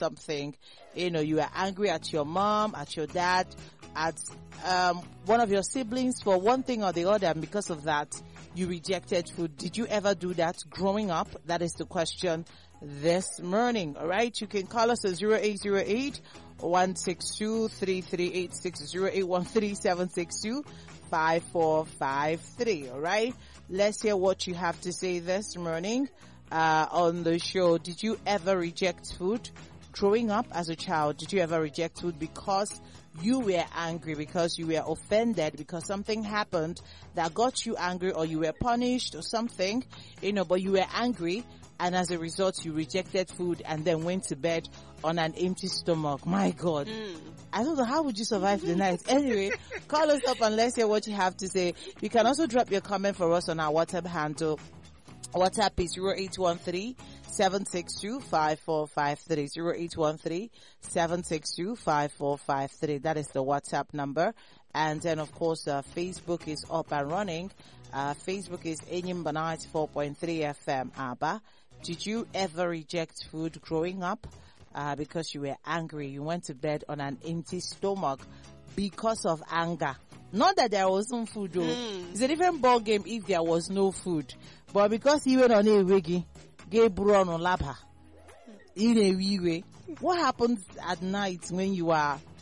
something. You were angry at your mom, at your dad, at one of your siblings for one thing or the other, and because of that, you rejected food. Did you ever do that growing up? That is the question this morning. All right, you can call us at 0808-162-3386, 0813-762-5453. All right, let's hear what you have to say this morning on the show. Did you ever reject food growing up as a child? Did you ever reject food because you were angry, because you were offended, because something happened that got you angry, or you were punished or something, but you were angry, and as a result you rejected food and then went to bed on an empty stomach? My God. I don't know, how would you survive the night? Anyway, call us up and let's hear what you have to say. You can also drop your comment for us on our WhatsApp handle. WhatsApp is 0813-762-5453, 0813-762-5453. That is the WhatsApp number. And then, of course, Facebook is up and running. Facebook is Enyimba 94.3 FM Aba. Did you ever reject food growing up because you were angry? You went to bed on an empty stomach because of anger. Not that there was some food though. It's a different ball game if there was no food. But because he went on a wiggy, gave Bruno on lapa in a wee way. What happens at night when you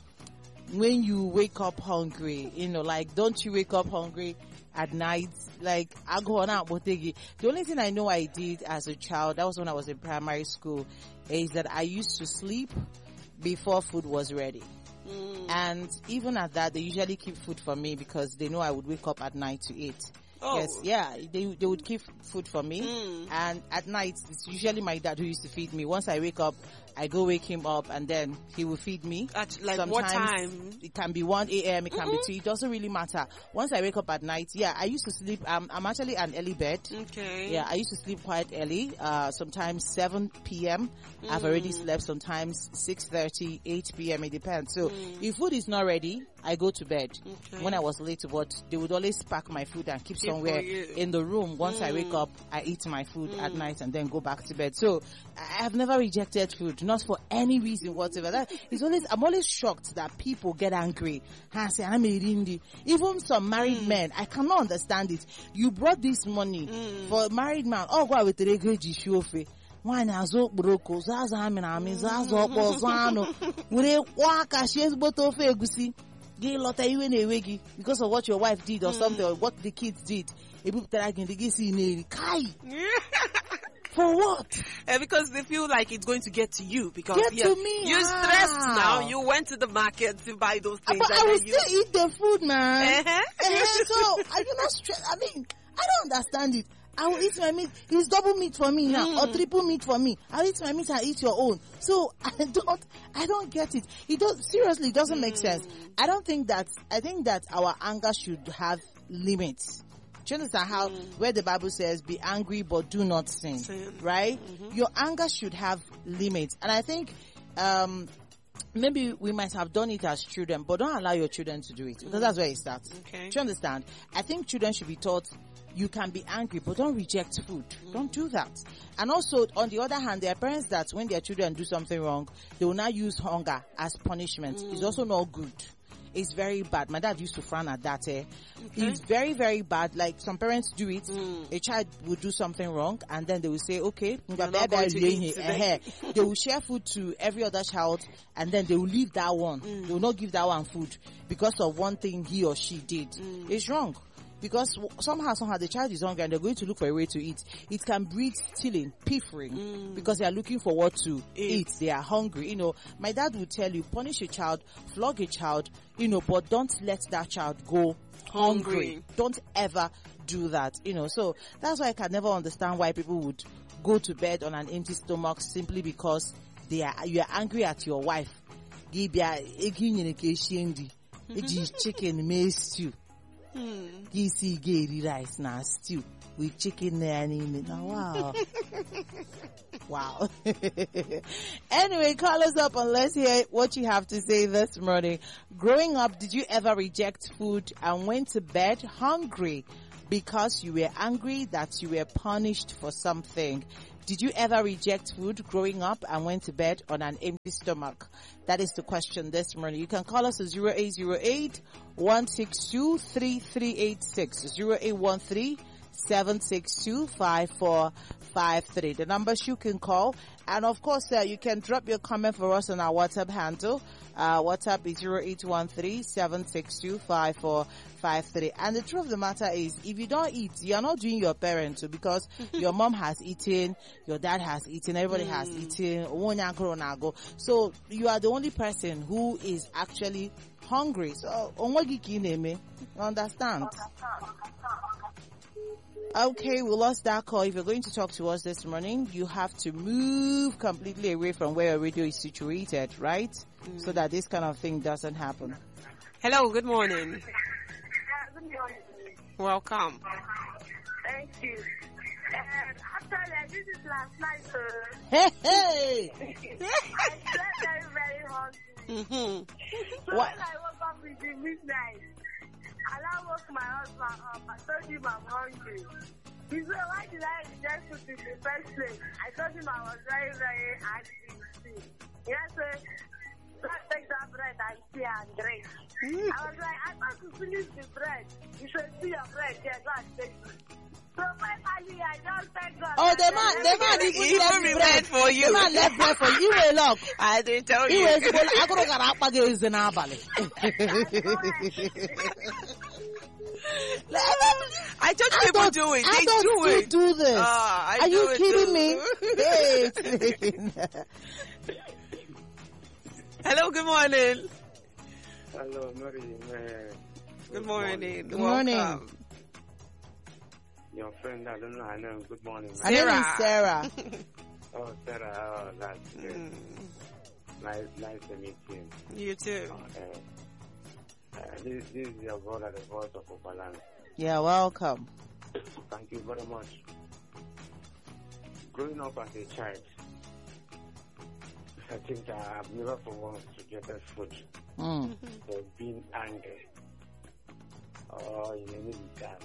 wake up hungry? Like, don't you wake up hungry at night? Like, I go on out, but the only thing I know I did as a child, that was when I was in primary school, is that I used to sleep before food was ready. And even at that, they usually keep food for me because they know I would wake up at night to eat. Oh. Yes, yeah, they would keep food for me. And at night, it's usually my dad who used to feed me. Once I wake up, I go wake him up and then he will feed me. At like Sometimes what time? It can be 1 a.m., it can be 2. It doesn't really matter. Once I wake up at night, yeah, I used to sleep. I'm actually an early bed. Okay. Yeah, I used to sleep quite early. Sometimes 7 p.m. I've already slept. Sometimes 6:30, 8 p.m. It depends. So if food is not ready, I go to bed. Okay. When I was late, but they would always pack my food and keep somewhere in the room. Once I wake up, I eat my food at night and then go back to bed. So I have never rejected food, not for any reason whatsoever. I'm always shocked that people get angry and say, I'm a rindi. Even some married men, I cannot understand it. You brought this money for a married man. Oh, go with the regeji shofe. Nwaanyị azụ okporoko zaza amị na amị zaza ọkpọ ọzọ anụ were kwa aka sie ezigbote ofe egusi gị lọta iwe na-ewe gị because of what your wife did or something, or what the kids did. Ebupụtara gị ndị gị si na-eri kai. For what? Because they feel like it's going to get to you. Because to me. You're stressed now. You went to the market to buy those things. But I will still eat the food, man. Uh-huh. So are you not stressed? I mean, I don't understand it. I will eat my meat. It's double meat for me now, or triple meat for me. I'll eat my meat and eat your own. So I don't get it. It doesn't make sense. I think that our anger should have limits. Do you understand where the Bible says, be angry but do not sin, right? Your anger should have limits. And I think, maybe we might have done it as children, but don't allow your children to do it, because that's where it starts. Okay. Do you understand? I think children should be taught, you can be angry, but don't reject food. Don't do that. And also, on the other hand, there are parents that when their children do something wrong, they will now use hunger as punishment. It's also not good. It's very bad. My dad used to frown at that. It's very, very bad. Like, some parents do it. A child will do something wrong, and then they will say, okay, they will share food to every other child, and then they will leave that one. They will not give that one food because of one thing he or she did. It's wrong. Because somehow the child is hungry and they're going to look for a way to eat. It can breed stealing, pilfering, because they are looking for what to eat. They are hungry. My dad would tell you, punish a child, flog a child, but don't let that child go hungry. Don't ever do that. So that's why I can never understand why people would go to bed on an empty stomach simply because you are angry at your wife. Chicken, maize stew. Gisi gari rice na stew with chicken there and wow. Wow. Anyway, call us up and let's hear what you have to say this morning. Growing up, did you ever reject food and went to bed hungry because you were angry that you were punished for something? Did you ever reject food growing up and went to bed on an empty stomach? That is the question this morning. You can call us at 0808-162-3386, 0813-762-5453. The numbers you can call. And of course, you can drop your comment for us on our WhatsApp handle. WhatsApp is 0813-762-5453. And the truth of the matter is, if you don't eat, you're not doing your parents, because your mom has eaten, your dad has eaten, everybody has eaten. So you are the only person who is actually hungry. So, understand? Okay, we lost that call. If you're going to talk to us this morning, you have to move completely away from where your radio is situated, right? So that this kind of thing doesn't happen. Hello, good morning. Good morning. Welcome. Thank you. Actually, this is last night, sir. Hey! I slept very, very hungry. So What? when I woke up in the midnight, I woke my husband up. I told him I'm hungry. He said, why did I reject food in the first place? I told him I was very, very angry. He said, let's take that bread and tea and drink. I was like, I thought to finish the bread. He said, see your bread, yeah, go and take it. So finally, I just thank God. Oh, the man even left bread for you. The man left bread for you. Look, I didn't tell he you. was going to I told you people do it. They do it. Do this. I Are do you it kidding too. me? Hello, good morning. Hello, Mary. Good morning. Good morning. Welcome. Your friend, I don't know her name. Good morning. My name is Sarah. Oh, Sarah. Oh, that's good. Nice to meet you. You too. This is your brother, the voice of Opalan. Yeah, welcome. Thank you very much. Growing up as a child, I think I've never for once rejected food. For being angry or in any regard.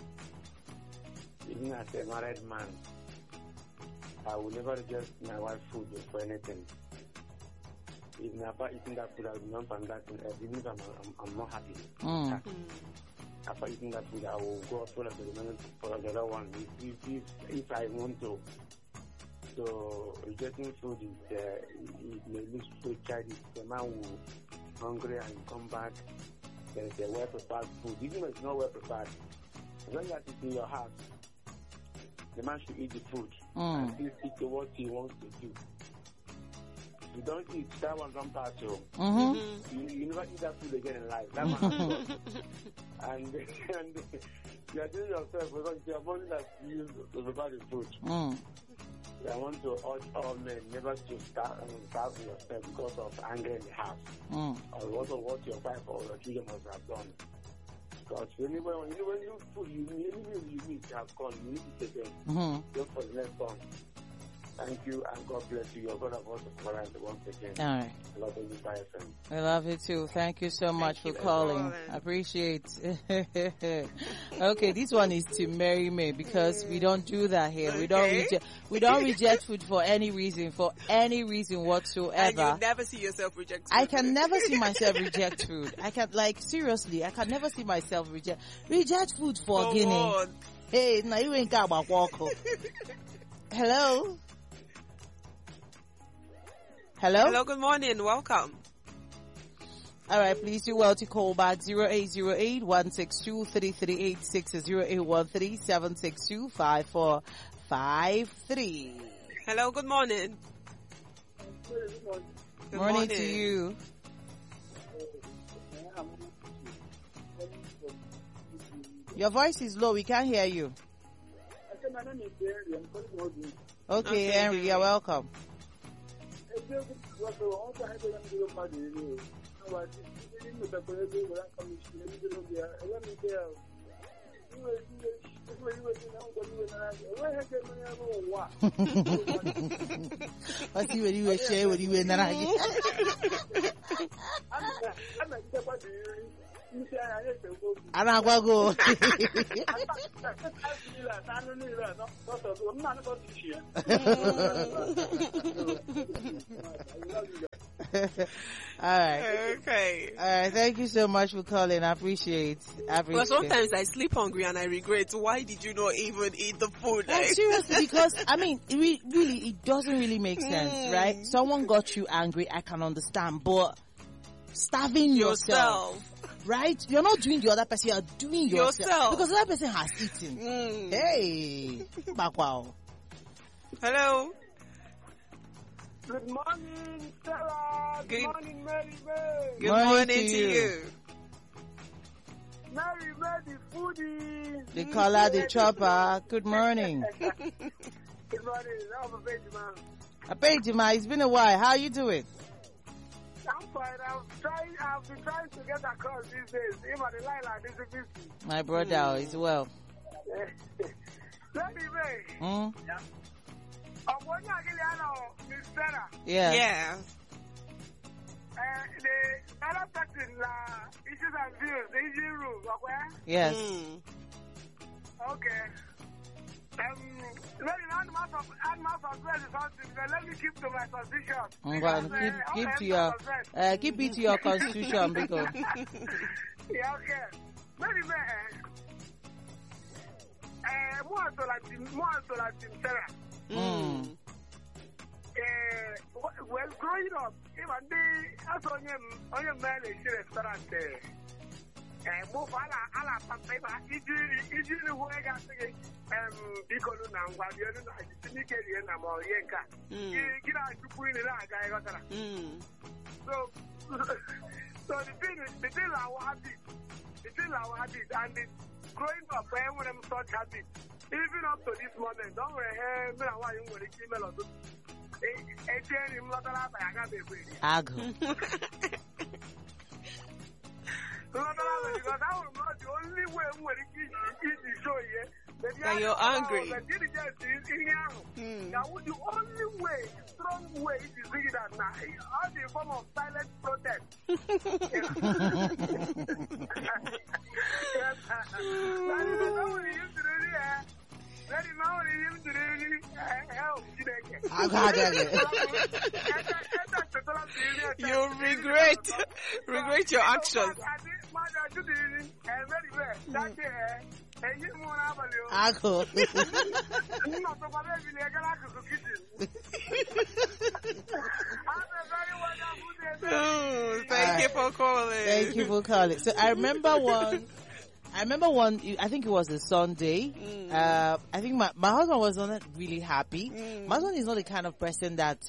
Even as a married man, I will never reject my wife's food for anything. Even after eating that food, I will not find that even if I'm not happy. After eating that food, I will go for the other one if I want to. So rejecting food is it may look so childish. The man will hungry and come back. There's a well prepared food, even if it's not well prepared. As long as it's in your house, the man should eat the food and still stick to what he wants to do. You don't eat, that one don't pass you. You never eat that food again in life. That one has gone. And you are doing yourself because you are only that you to prepare the food. I want to urge all men never to starve yourself because of anger in the house. Or because of what your wife or your children must have done. Because when you food you need to have gone, you need to take them. Just for the next one. Thank you and God bless you. Your God of us once again. All right. I love you, bye, friend. I love you too. Thank you so much for calling. I appreciate it. Okay, this one is to Mary May because we don't do that here. Okay. We don't reject food for any reason whatsoever. And you never see yourself reject food. I can never see myself reject food. Seriously, I can never see myself reject food for Guinea. What? Hey, now you ain't got about walk. Hello? Hello, good morning. Welcome. All right, please do well to call back 0808-162-3386 0813-762-5453. Hello, good morning. Good morning to you. Your voice is low. We can't hear you. Okay, Henry, you're welcome. What's he when you share when you were not? Anagwago. All right. Okay. All right. Thank you so much for calling. I appreciate. But sometimes I sleep hungry and I regret. Why did you not even eat the food? Like, seriously, because I mean, it doesn't really make sense, right? Someone got you angry. I can understand, but starving yourself. Right? You're not doing the other person, you're doing yourself. Because the other person has eaten. Hey. Wow. Hello. Good morning, Sarah. Good morning, Mary May. Good morning to you. Mary May, the foodie. They call her the chopper. Good morning. Good morning. I'm a baby man. I paid you, ma. It's been a while. How you doing? I'm fine. I've been trying to get across these days. Even the line like this is busy. My brother is well. Let me say. Hmm? Miss Sarah. Yeah. Yeah. The other person, issues and views, the issue room, okay? Yes. Okay. Let me keep to my constitution. Keep it to your constitution, because. Yeah, okay. Very bad. More so like Sarah. Well, growing up, even as on your man is restaurant there. Move ala paper, easily who I got because now, while you're not Nickeria and more Yanka. Get out to put in I got that. So the thing I was happy, and growing up, when I'm such happy, even up to this moment, don't worry, me, I want you to keep me on. Because I will not the only way when it is show here. That you're angry. That would the only way, strong way, is really that now. All the form of silent protest. You regret your actions. Thank you for calling. Thank you for calling. So I remember one, I think it was a Sunday. I think my husband was not really happy. My husband is not the kind of person that,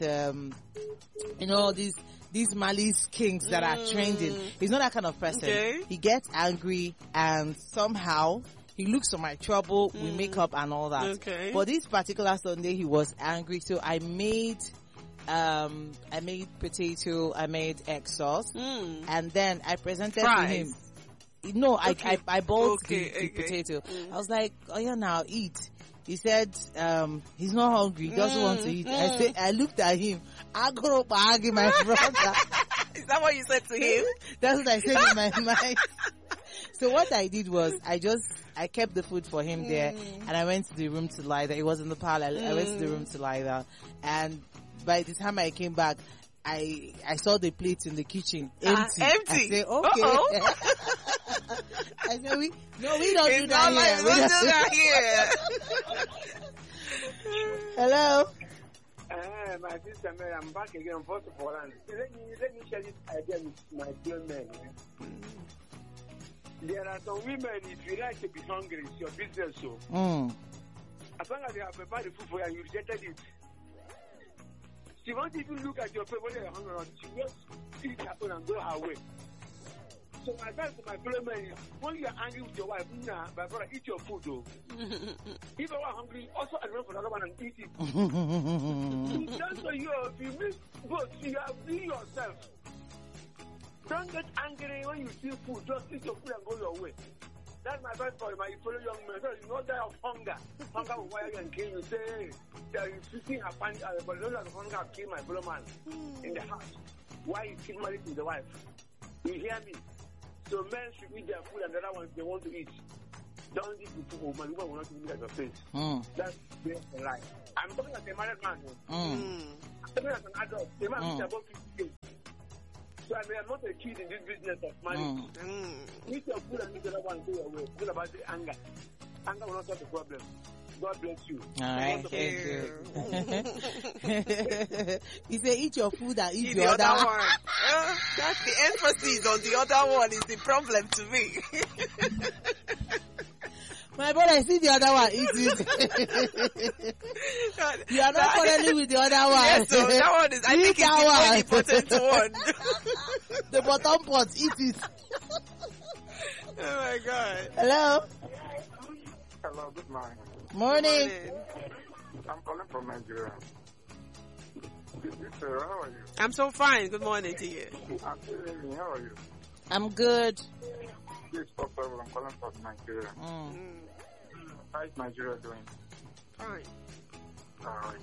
these malice kings that are trending. He's not that kind of person. Okay. He gets angry and somehow he looks for my trouble. We make up and all that. Okay. But this particular Sunday he was angry. So I made potato, I made egg sauce, and then I presented to him. No, okay. I boiled the potato. I was like, oh yeah, now eat. He said, he's not hungry. He doesn't want to eat. I looked at him. I grew up arguing my brother. Is that what you said to him? That's what I said in my mind. So what I did was, I kept the food for him there, and I went to the room to lie there. It was in the parlor. I went to the room to lie down. And by the time I came back, I saw the plates in the kitchen empty. I said, okay. I said, we don't do that here. Hello. My sister Mary, I'm back again. First of all, let me share this idea with my dear men. There are some women, if you like to be hungry, it's your business. So, as long as they have prepared the food for you and you rejected it, she won't even look at your face when you're hungry. She will eat her own and go her way. So my advice to my fellow men is, when you're angry with your wife, my brother, eat your food though. If you are hungry, also advance for another one and eat it. That's for you. If you miss both, you have been yourself. Don't get angry when you see food. Just eat your food and go your way. That's my advice for my fellow young men. So you not die of hunger. Hunger will wire you and kill you. Say, that you fixing her pants, but don't have hunger kill my fellow man in the house. Why you keep married to the wife? You hear me? So men should eat their food and the other ones they want to eat. Don't eat the food, woman will not eat at your face. That's their life. I'm talking as a married man. I'm talking as an adult. The man is about 50 years. So I am not a kid in this business of money. Eat your food and eat the other one go away. What about the anger? Anger will not solve the problem. God bless you. All right, thank you. He said, eat your food and eat the other one. That's the emphasis on the other one is the problem to me. My brother, see the other one. Eat it. You are not quarreling with the other one. Yes, so that one is, I think it's the most important one. The bottom pot, eat it. Oh my God. Hello. Hello, good morning. Morning. I'm calling from Nigeria. Sir, how are you? I'm so fine. Good morning to you. I'm feeling. How are you? I'm good. Yes, Papa, I'm calling from Nigeria. How is Nigeria doing? Fine. Alright.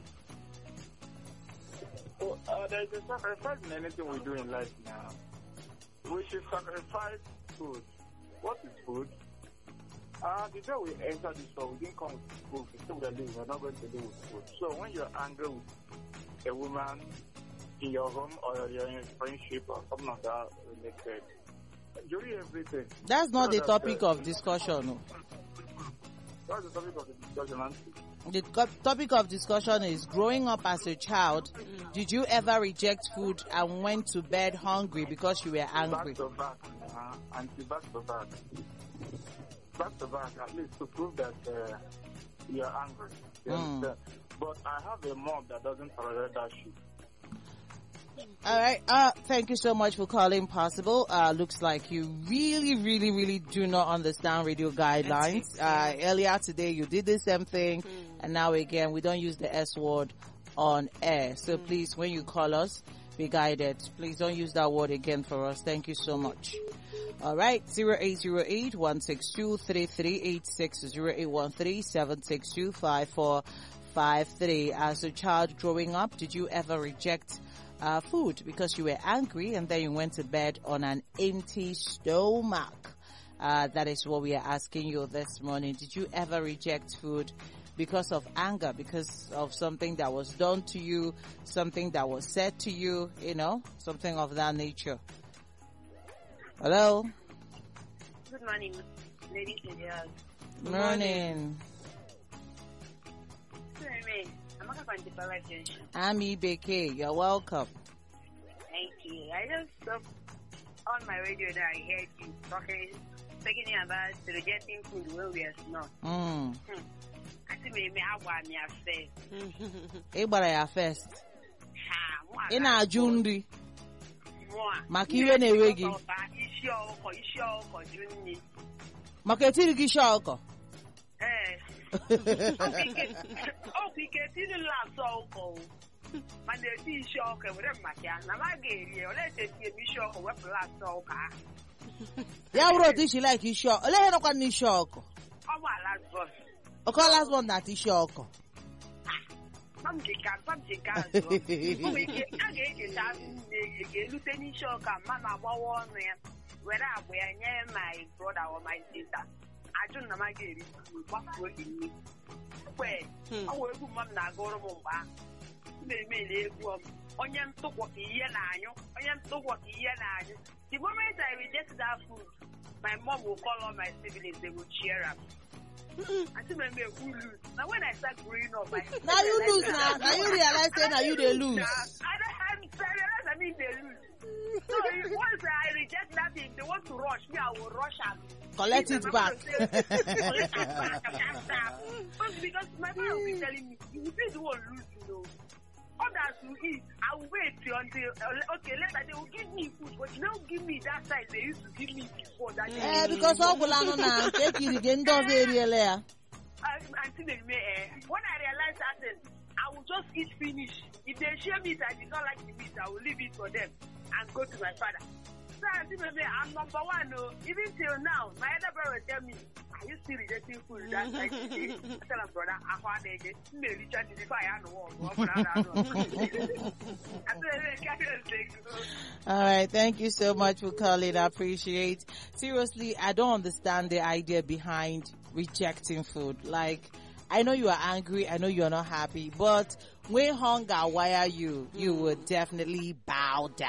So, there is a sacrifice in anything we do in life now. We should sacrifice food. What is food? The day we enter this store, we didn't come with food. We still live. We're not going to live with food. So when you're angry with a woman in your home or you're in a friendship or something like that related, enjoy everything. That's not the topic of discussion. No. That's the topic of the discussion, Auntie. The topic of discussion is growing up as a child. Did you ever reject food and went to bed hungry because you were angry? Back to back, Auntie, back to back. Back to back, at least to prove that you're angry. You understand? But I have a mom that doesn't tolerate that shit. All right. Thank you so much for calling Possible. Looks like you really do not understand radio guidelines. Earlier today you did the same thing, and now again we don't use the S word on air. So please, when you call us, be guided. Please don't use that word again for us. Thank you so much. All right, 0808-162-3386, 0813-762-5453. As a child growing up, did you ever reject food because you were angry and then you went to bed on an empty stomach? That is what we are asking you this morning. Did you ever reject food because of anger, because of something that was done to you, something that was said to you, something of that nature? Hello? Good morning, ladies and gentlemen. Morning. I'm not going to the live junction. I'm Ibeke. You're welcome. Thank you. I just stopped on my radio that I heard you speaking about rejecting food when we are not. I think maybe I want me first. Everybody are first. In our Jundi. Makiwe ne wegi. Maketiri gishoko. We can see the last so and the tea shock and whatever Makia. Namagi, let's see a shock or what last so. Yeah, wrote this like his shock. Let her on his shock. Oh, my last boss. Okay, last one that is shock. Something can. We can Lieutenant Shock and Mama Bowen, whether I wear near my brother or my sister. I don't know my game. What will you wait? I will go on go to Mumba. They may live onion to what year now. Onion to what year now. The moment I reject that food, my mom will call on my siblings, they will cheer up. I think maybe who lose. Now when I start growing up, now you lose now. Now you realize that now you they lose. I mean they lose. So once I reject that thing, they want to rush me, I will rush out. Collect it back. Because my mom will be telling me, you really won't lose, Others will eat. I will wait until later they will give me food, but you don't give me that size they used to give me before that. Because all now take it again, don't very when I realize that I will just eat finish. If they share meat I did not like the meat, I will leave it for them and go to my father. So sometimes maybe I'm number one. No, even till now, my other brother will tell me, "Are you still rejecting food?" That's like, I tell him, brother, I want to get maybe trying to defy I know. All right, thank you so much for calling. I appreciate. Seriously, I don't understand the idea behind rejecting food. Like, I know you are angry, I know you are not happy, but when hunger wire you, you would definitely bow down.